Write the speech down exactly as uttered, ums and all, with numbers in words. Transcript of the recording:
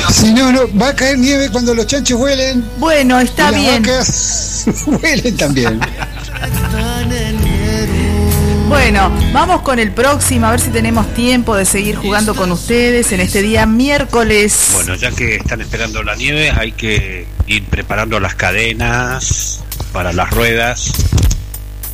Si no, no, va a caer nieve cuando los chanchos huelen. Bueno, está y las bien. vacas huelen también. Bueno, vamos con el próximo, a ver si tenemos tiempo de seguir jugando con ustedes en este día miércoles. Bueno, ya que están esperando la nieve, hay que ir preparando las cadenas para las ruedas